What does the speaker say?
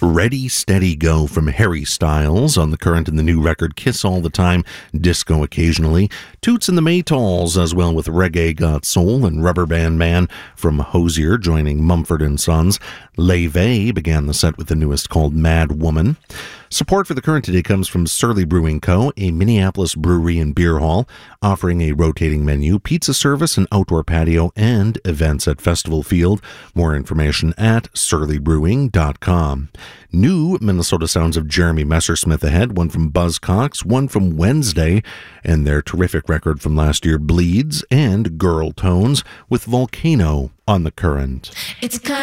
Ready, Steady, Go from Harry Styles on the current in the new record Kiss All the Time, Disco Occasionally. Toots and the Maytals as well with Reggae Got Soul and Rubber Band Man from Hosier joining Mumford & Sons. Leve began the set with the newest called Mad Woman. Support for the current today comes from Surly Brewing Co., a Minneapolis brewery and beer hall, offering a rotating menu, pizza service, an outdoor patio, and events at Festival Field. More information at surlybrewing.com. New Minnesota sounds of Jeremy Messersmith ahead, one from Buzzcocks, one from Wednesday, and their terrific record from last year, Bleeds, and Girl Tones with Volcano on the current. It's kind